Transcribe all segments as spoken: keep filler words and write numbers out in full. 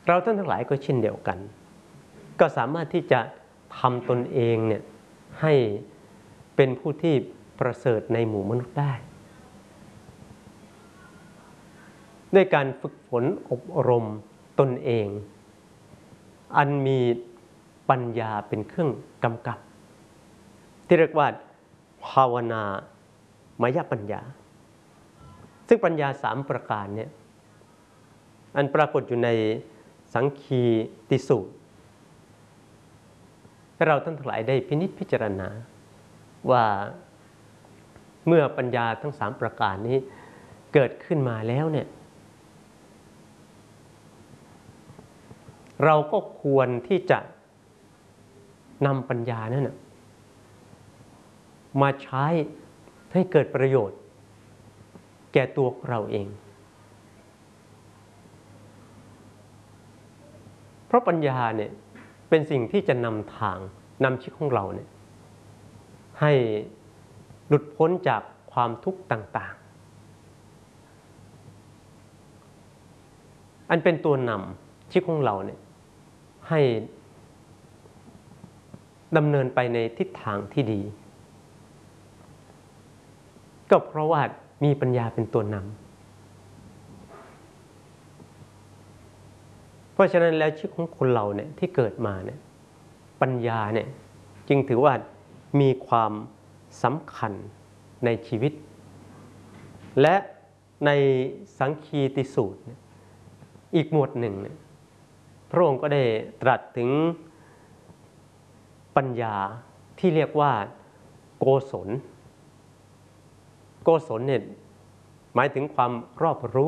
เราท่านทั้งหลายก็เช่นเดียวกันก็สามารถที่จะทำตนเองเนี่ยให้เป็นผู้ที่ประเสริฐในหมู่มนุษย์ได้ด้วยการฝึกฝนอบรมตนเองอันมีปัญญาเป็นเครื่องกำกับที่เรียกว่าภาวนามยปัญญาซึ่งปัญญาสามประการเนี่ยอันปรากฏอยู่ในสังคีติสูตรให้เราท่านทั้งหลายได้พินิจพิจารณาว่าเมื่อปัญญาทั้งสามประการนี้เกิดขึ้นมาแล้วเนี่ยเราก็ควรที่จะนำปัญญานั้นนะมาใช้ให้เกิดประโยชน์แก่ตัวเราเองเพราะปัญญาเนี่ยเป็นสิ่งที่จะนำทางนำชีวิตของเราเนี่ยให้หลุดพ้นจากความทุกข์ต่างๆอันเป็นตัวนำชีวิตของเราเนี่ยให้ดำเนินไปในทิศทางที่ดีก็เพราะว่ามีปัญญาเป็นตัวนำเพราะฉะนั้นแล้วชีวิตของคนเราเนี่ยที่เกิดมาเนี่ยปัญญาเนี่ยจึงถือว่ามีความสำคัญในชีวิตและในสังคีติสูตรอีกหมวดหนึ่งเนี่ยพระองค์ก็ได้ตรัสถึงปัญญาที่เรียกว่าโกศลโกศลเนี่ยหมายถึงความรอบรู้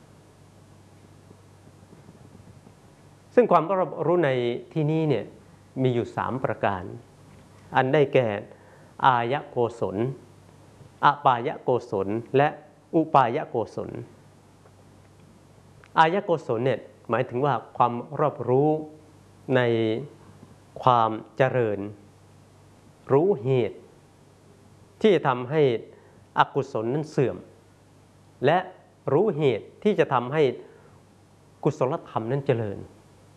ซึ่งความรอบรู้ในที่นี้เนี่ยมีอยู่สามประการอันได้แก่อายโกศลอปายโกศลและอุปายโกศลอายโกศลเนี่ยหมายถึงว่าความรอบรู้ในความเจริญรู้เหตุที่จะทำให้อกุศลนั้นเสื่อมและรู้เหตุที่จะทำให้กุศลธรรมนั้นเจริญ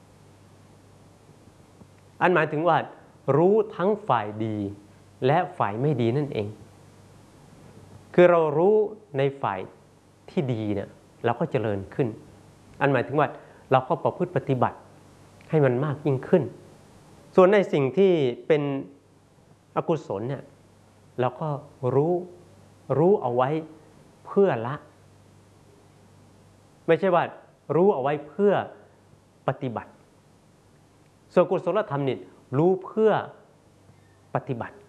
อันหมายถึงว่ารู้ทั้งฝ่ายดีและฝ่ายไม่ดีนั่นเองคือเรารู้ในฝ่ายที่ดีเนี่ยเราก็เจริญขึ้นอันหมายถึงว่าเราก็ประพฤติปฏิบัติให้มันมากยิ่งขึ้นส่วนในสิ่งที่เป็นอกุศลเนี่ยเราก็รู้รู้เอาไว้เพื่อละไม่ใช่ว่ารู้เอาไว้เพื่อปฏิบัติส่วนกุศลธรรมนี่รู้เพื่อปฏิบัติ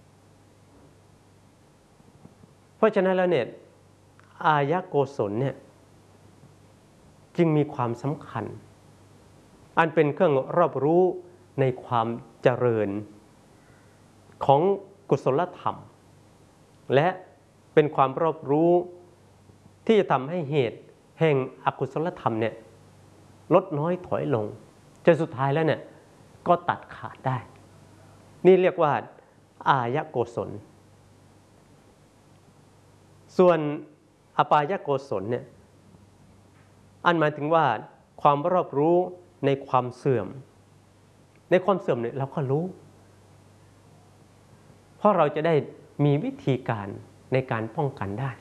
เพราะฉะนั้นแล้วเนี่ยอายโกศลเนี่ยจึงมีความสำคัญอันเป็นเครื่องรอบรู้ในความเจริญของกุศลธรรมและเป็นความรอบรู้ที่จะทำให้เหตุแห่งอกุศลธรรมเนี่ยลดน้อยถอยลงจนสุดท้ายแล้วเนี่ยก็ตัดขาดได้นี่เรียกว่าอายโกศลส่วนอปายโกศลเนี่ยอันหมายถึงว่าความรอบรู้ในความเสื่อมในความเสื่อมเนี่ยเราก็รู้เพราะเราจะได้มีวิธีการในการป้องกันได้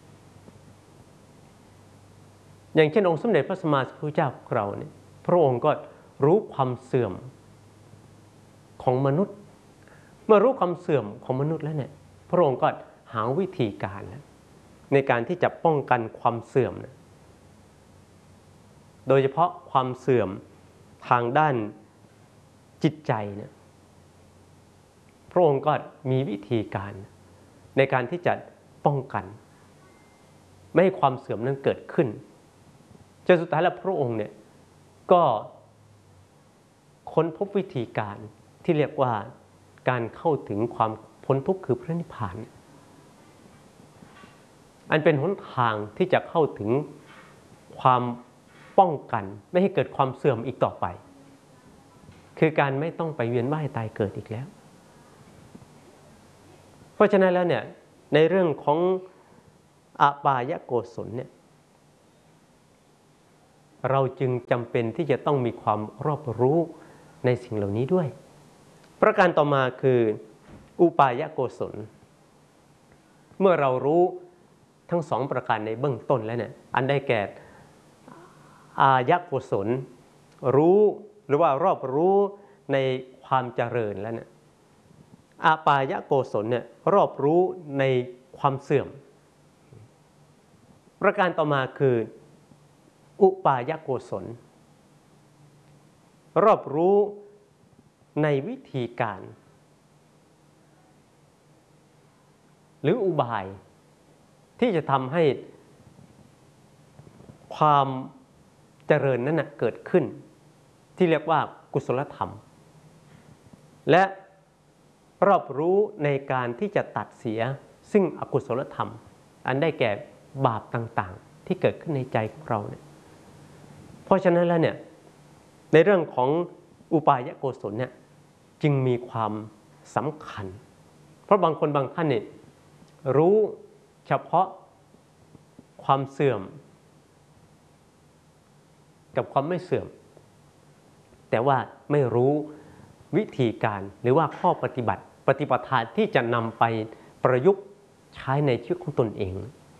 อย่างเช่นองค์สมเด็จพระสัมมาสัมพุทธเจ้าของเราเนี่ยพระองค์ก็รู้ความเสื่อมของมนุษย์เมื่อรู้ความเสื่อมของมนุษย์แล้วเนี่ยพระองค์ก็หาวิธีการในการที่จะป้องกันความเสื่อมนะโดยเฉพาะความเสื่อมทางด้านจิตใจเนี่ยพระองค์ก็มีวิธีการในการที่จะป้องกันไม่ให้ความเสื่อมนั้นเกิดขึ้นจนสุดท้ายแล้วพระองค์เนี่ยก็ค้นพบวิธีการที่เรียกว่าการเข้าถึงความพ้นทุกข์คือพระนิพพานอันเป็นหนทางที่จะเข้าถึงความป้องกันไม่ให้เกิดความเสื่อมอีกต่อไปคือการไม่ต้องไปเวียนว่ายตายเกิดอีกแล้วเพราะฉะนั้นแล้วเนี่ยในเรื่องของอปายโกศลเนี่ยเราจึงจำเป็นที่จะต้องมีความรอบรู้ในสิ่งเหล่านี้ด้วยประการต่อมาคืออุปายโกศลเมื่อเรารู้ทั้งสองประการในเบื้องต้นแล้วเนี่ยอันได้แก่อายโกศลรู้หรือว่ารอบรู้ในความเจริญแล้วเนี่ยอาปายโกศลเนี่ยรอบรู้ในความเสื่อมประการต่อมาคืออุปายโกศลรอบรู้ในวิธีการหรืออุบายที่จะทำให้ความเจริญนั้นเกิดขึ้นที่เรียกว่ากุศลธรรมและรอบรู้ในการที่จะตัดเสียซึ่งอกุศลธรรมอันได้แก่บาปต่างๆที่เกิดขึ้นในใจของเราเนี่ยเพราะฉะนั้นแล้วเนี่ยในเรื่องของอุปายโกศลเนี่ยจึงมีความสำคัญเพราะบางคนบางท่านเนี่ยรู้เฉพาะความเสื่อมกับความไม่เสื่อมแต่ว่าไม่รู้วิธีการหรือว่าข้อปฏิบัติปฏิปทาที่จะนำไปประยุกต์ใช้ในชีวิตของตนเอง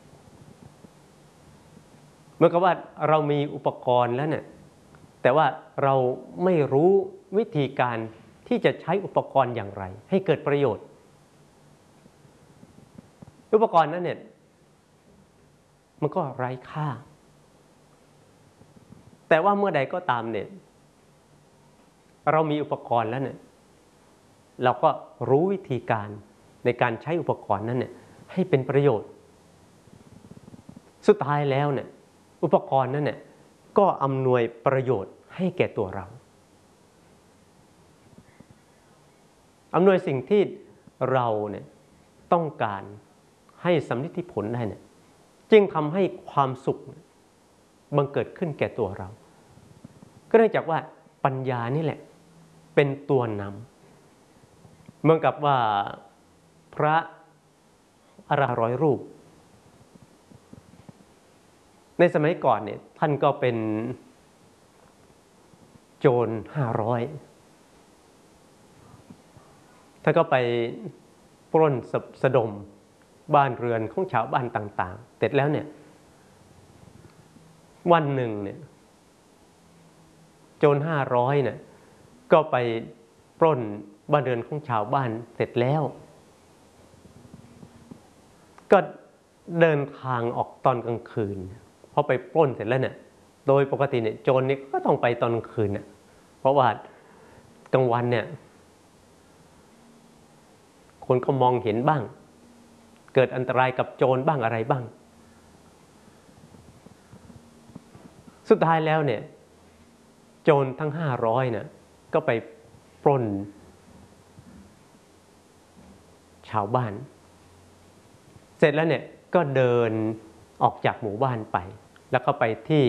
เหมือนกับว่าเรามีอุปกรณ์แล้วเนี่ยแต่ว่าเราไม่รู้วิธีการที่จะใช้อุปกรณ์อย่างไรให้เกิดประโยชน์อุปกรณ์นั้นเนี่ยมันก็ไร้ค่าแต่ว่าเมื่อใดก็ตามเนี่ยเรามีอุปกรณ์แล้วเนี่ยเราก็รู้วิธีการในการใช้อุปกรณ์นั้นเนี่ยให้เป็นประโยชน์สุดท้ายแล้วเนี่ยอุปกรณ์นั้นเนี่ยก็อำนวยประโยชน์ให้แก่ตัวเราอำนวยสิ่งที่เราเนี่ยต้องการให้สำลิดผลได้เนี่ยจึงทำให้ความสุขบังเกิดขึ้นแก่ตัวเราก็เนื่องจากว่าปัญญานี่แหละเป็นตัวนำเหมือนกับว่าพระอรหันต์ร้อยรูปในสมัยก่อนเนี่ยท่านก็เป็นโจรห้าร้อยท่านก็ไปปล้นสะดมบ้านเรือนของชาวบ้านต่างๆเสร็จแล้วเนี่ยวันหนึ่งเนี่ยโจรห้าร้อยเนี่ยก็ไปปล้นบ้านเรือนของชาวบ้านเสร็จแล้วก็เดินทางออกตอนกลางคืนพอไปปล้นเสร็จแล้วเนี่ยโดยปกติเนี่ยโจรนี่ก็ต้องไปตอนกลางคืนเนี่ยเพราะว่ากลางวันเนี่ยคนก็มองเห็นบ้างเกิดอันตรายกับโจรบ้างอะไรบ้างสุดท้ายแล้วเนี่ยโจรทั้งห้าร้อยเนี่ยก็ไปปล้นชาวบ้านเสร็จแล้วเนี่ยก็เดินออกจากหมู่บ้านไปแล้วก็ไปที่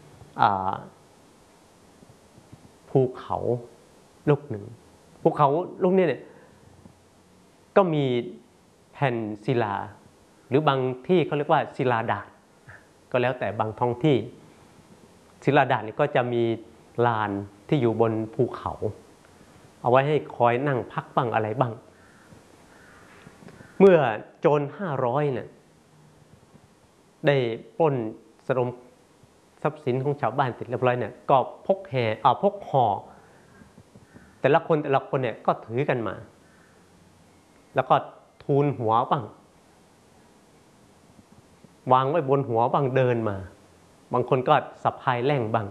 ภูเขาลูกหนึ่งภูเขาลูกนี้เนี่ยก็มีแผ่นศิลาหรือบางที่เขาเรียกว่าศิลาดาษก็แล้วแต่บางท้องที่ศิลาดาษนี่ก็จะมีลานที่อยู่บนภูเขาเอาไว้ให้คอยนั่งพักบ้างอะไรบ้างเมื่อโจรห้าร้อยเนี่ยได้ปล้นสะดมทรัพย์สินของชาวบ้านเสร็จเรียบร้อยเนี่ยก็พกแห่เอาพกห่อแต่ละคนแต่ละคนเนี่ยก็ถือกันมาแล้วก็ทูลหัวบ้างวางไว้บนหัวบ้างเดินมาบางคนก็สะพายแล่งบ้าง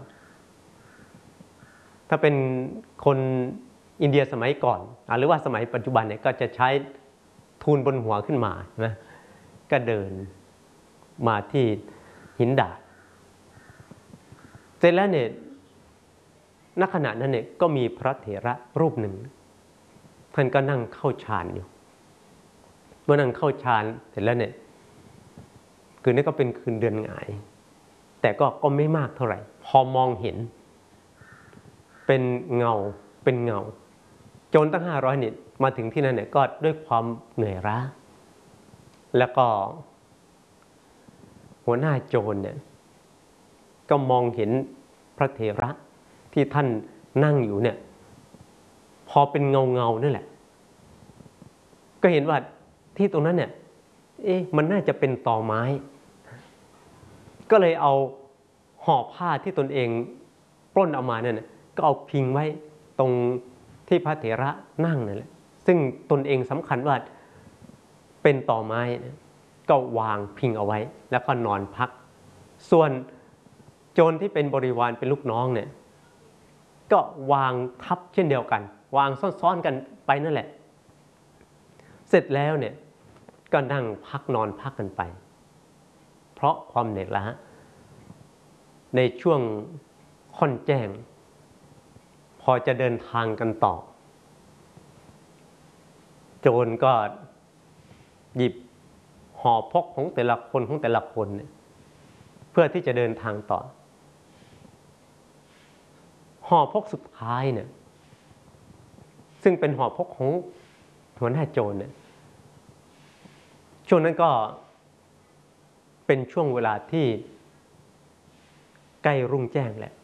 ถ้าเป็นคนอินเดียสมัยก่อนหรือว่าสมัยปัจจุบันเนี่ยก็จะใช้ทูลบนหัวขึ้นมานะก็เดินมาที่หินดาดเสร็จแล้วเนี่ยณขณะนั้นเนี่ยก็มีพระเถระรูปหนึ่งท่านก็นั่งเข้าฌานอยู่เมื่อนั่งเข้าฌานเสร็จแล้วเนี่ยคืนนี้ก็เป็นคืนเดือนหงายแต่ก็ก็ไม่มากเท่าไหร่พอมองเห็นเป็นเงาเป็นเงาโจรตั้งห้าร้อยนี่มาถึงที่นั่นเนี่ยก็ด้วยความเหนื่อยล้าแล้วก็หัวหน้าโจรเนี่ยก็มองเห็นพระเถระที่ท่านนั่งอยู่เนี่ยพอเป็นเงาเงานั่นแหละก็เห็นว่าที่ตรงนั้นเนี่ยเอ๊ะมันน่าจะเป็นตอไม้ก็เลยเอาห่อผ้าที่ตนเองปล้นเอามาเนี่ยก็เอาพิงไว้ตรงที่พระเถระนั่งนั่นแหละซึ่งตนเองสำคัญว่าเป็นตอไม้ก็วางพิงเอาไว้แล้วก็นอนพักส่วนโจรที่เป็นบริวารเป็นลูกน้องเนี่ยก็วางทับเช่นเดียวกันวางซ้อนๆกันไปนั่นแหละเสร็จแล้วเนี่ยก็นั่งพักนอนพักกันไปเพราะความเหน็ดล้าในช่วงค่อนแจ้งพอจะเดินทางกันต่อโจรก็หยิบห่อพกของแต่ละคนของแต่ละคนเนี่ยเพื่อที่จะเดินทางต่อห่อพกสุดท้ายเนี่ยซึ่งเป็นห่อพกของหัวหน้าโจรเนี่ยช่วงนั้นก็เป็นช่วงเวลาที่ใกล้รุ่งแจ้งแหละ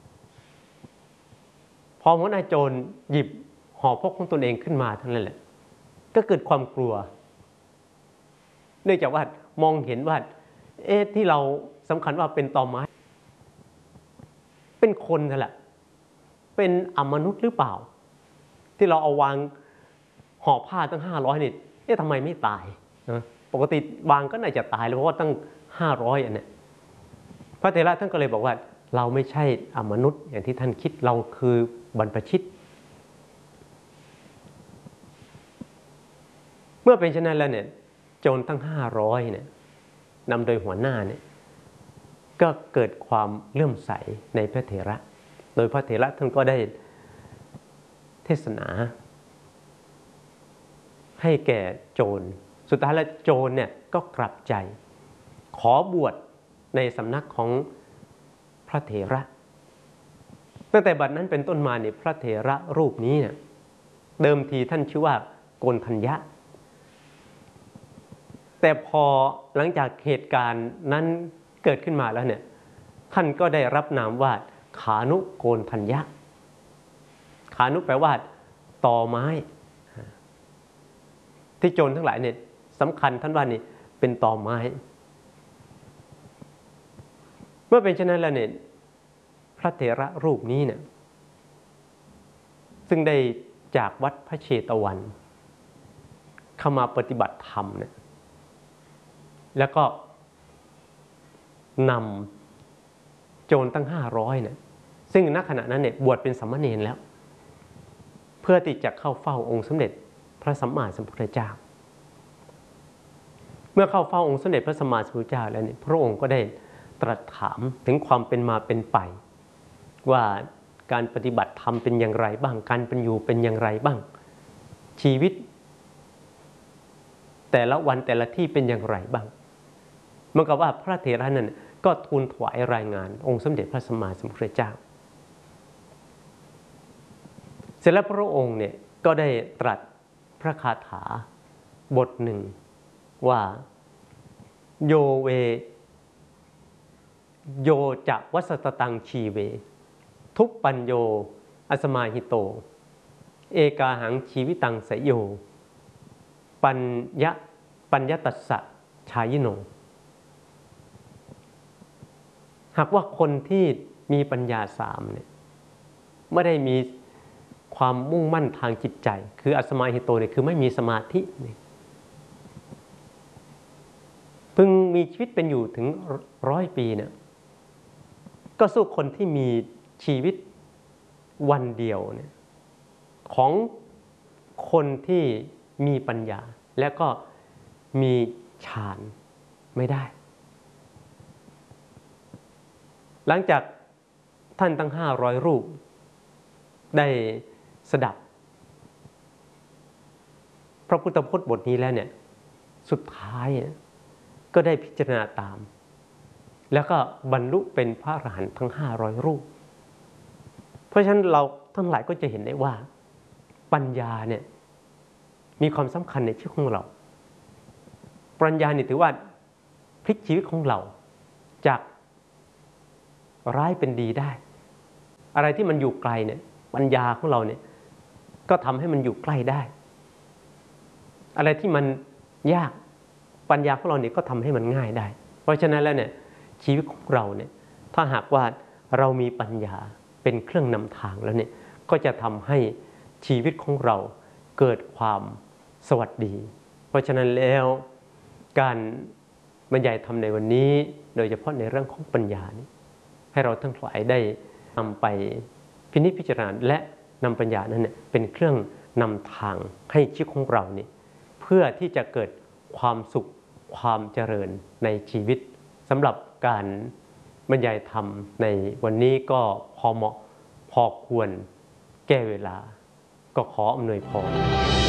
พอหัวหน้าโจรหยิบห่อพกของตนเองขึ้นมาทั้งนั้นแหละก็เกิดความกลัวเนื่องจากว่ามองเห็นว่าเอ๊ะที่เราสำคัญว่าเป็นตอไม้เป็นคนนั่นแหละเป็นอมนุษย์หรือเปล่าที่เราเอาวางห่อผ้าตั้งห้าร้อยนี่เอ๊ะทำไมไม่ตายนะปกติวางก็น่าจะตายเลยเพราะว่าตั้งห้าร้อยอันเนี่ยพระเถระท่านก็เลยบอกว่าเราไม่ใช่อมนุษย์อย่างที่ท่านคิดเราคือบรรพชิตเมื่อเป็นเช่นนั้นแล้วเนี่ยโจรทั้งห้าร้อยเนี่ยนำโดยหัวหน้าเนี่ยก็เกิดความเลื่อมใสในพระเถระโดยพระเถระท่านก็ได้เทศนาให้แก่โจรสุดท้ายแล้วโจรเนี่ยก็กลับใจขอบวชในสำนักของพระเถระตั้งแต่บัดนั้นเป็นต้นมาเนี่ยพระเถระรูปนี้เนี่ยเดิมทีท่านชื่อว่าโกณฑัญญะแต่พอหลังจากเหตุการณ์นั้นเกิดขึ้นมาแล้วเนี่ยท่านก็ได้รับนามว่าขานุโกณฑัญญะขานุแปลว่าตอไม้ที่โจรทั้งหลายเนี่ยสำคัญท่านว่านี่เป็นตอไม้เมื่อเป็นเช่นนั้นแล้วเนี่ยพระเถระรูปนี้เนี่ยซึ่งได้จากวัดพระเชตวันเข้ามาปฏิบัติธรรมเนี่ยแล้วก็นำโจรตั้งห้าร้อยเนี่ยซึ่งณขณะนั้นเนี่ยบวชเป็นสามเณรแล้วเพื่อที่จะเข้าเฝ้าองค์สมเด็จพระสัมมาสัมพุทธเจ้าเมื่อเข้าเฝ้าองค์สมเด็จพระสัมมาสัมพุทธเจ้าแล้วเนี่ยพระองค์ก็ได้ตรัสถามถึงความเป็นมาเป็นไปว่าการปฏิบัติธรรมเป็นอย่างไรบ้างการเป็นอยู่เป็นอย่างไรบ้างชีวิตแต่ละวันแต่ละที่เป็นอย่างไรบ้างเหมือนกับว่าพระเถระนั้นก็ทูลถวายรายงานองค์สมเด็จพระสัมมาสัมพุทธเจ้าเสร็จแล้วพระองค์เนี่ยก็ได้ตรัสพระคาถาบทหนึ่งว่าโยเวโยจะวัสตตังชีเวทุปปัญโยอสมาหิโตเอกาหังชีวิตังสยโยปัญญะปัญญตัสสะชายิโนหากว่าคนที่มีปัญญาสามเนี่ยไม่ได้มีความมุ่งมั่นทางจิตใจคืออสมาหิโตเนี่ยคือไม่มีสมาธิเพิ่งมีชีวิตเป็นอยู่ถึงร้อยปีเนี่ยก็สู้คนที่มีชีวิตวันเดียวเนี่ยของคนที่มีปัญญาและก็มีฌานไม่ได้หลังจากท่านตั้งห้าร้อยรูปได้สดับพระพุทธพจน์บทนี้แล้วเนี่ยสุดท้ายก็ได้พิจารณาตามแล้วก็บรรลุเป็นพระอรหันต์ทั้งห้าร้อยรูปเพราะฉะนั้นเราทั้งหลายก็จะเห็นได้ว่าปัญญาเนี่ยมีความสำคัญในชีวิตของเราปัญญาเนี่ยถือว่าพลิกชีวิตของเราจากร้ายเป็นดีได้อะไรที่มันอยู่ไกลเนี่ยปัญญาของเราเนี่ยก็ทำให้มันอยู่ใกล้ได้ อะไรที่มันยากปัญญาของเราเนี่ยก็ทำให้มันง่ายได้ เพราะฉะนั้นแล้วเนี่ยชีวิตของเราเนี่ยถ้าหากว่าเรามีปัญญาเป็นเครื่องนำทางแล้วเนี่ยก็จะทำให้ชีวิตของเราเกิดความสวัสดีเพราะฉะนั้นแล้วการบรรยายธรรมในวันนี้โดยเฉพาะในเรื่องของปัญญานี้ให้เราทั้งหลายได้นำไปพินิจพิจารณาและนำปัญญานั้นเนี่ยเป็นเครื่องนำทางให้ชีวิตของเรานี่เพื่อที่จะเกิดความสุขความเจริญในชีวิตสำหรับการบรรยายธรรมในวันนี้ก็พอเหมาะพอควรแก้เวลาก็ขออำนวยพร